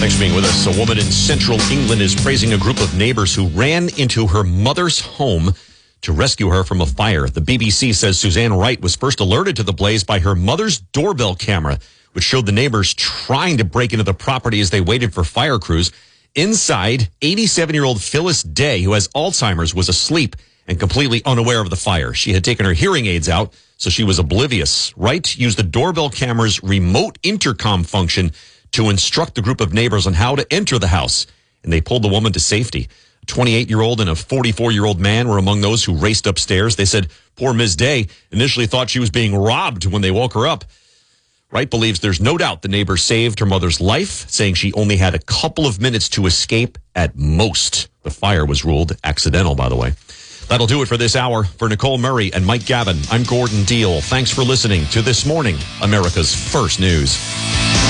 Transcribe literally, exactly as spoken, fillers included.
Thanks for being with us. A woman in central England is praising a group of neighbors who ran into her mother's home to rescue her from a fire. The B B C says Suzanne Wright was first alerted to the blaze by her mother's doorbell camera, which showed the neighbors trying to break into the property as they waited for fire crews. Inside, eighty-seven-year-old Phyllis Day, who has Alzheimer's, was asleep and completely unaware of the fire. She had taken her hearing aids out, so she was oblivious. Wright used the doorbell camera's remote intercom function to instruct the group of neighbors on how to enter the house, and they pulled the woman to safety. A twenty-eight-year-old and a forty-four-year-old man were among those who raced upstairs. They said poor Miz Day initially thought she was being robbed when they woke her up. Wright believes there's no doubt the neighbor saved her mother's life, saying she only had a couple of minutes to escape at most. The fire was ruled accidental, by the way. That'll do it for this hour. For Nicole Murray and Mike Gavin, I'm Gordon Deal. Thanks for listening to This Morning, America's First News.